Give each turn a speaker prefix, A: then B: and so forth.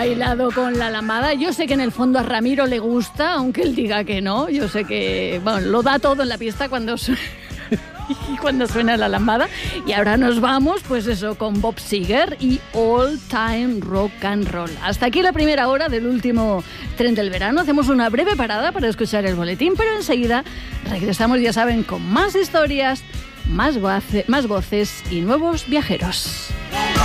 A: bailado con la lambada. Yo sé que en el fondo a Ramiro le gusta, aunque él diga que no. Yo sé que, bueno, lo da todo en la pista cuando suena la lambada. Y ahora nos vamos, pues eso, con Bob Seger y All Time Rock and Roll. Hasta aquí la primera hora del último tren del verano. Hacemos una breve parada para escuchar el boletín, pero enseguida regresamos, ya saben, con más historias, más voces y nuevos viajeros.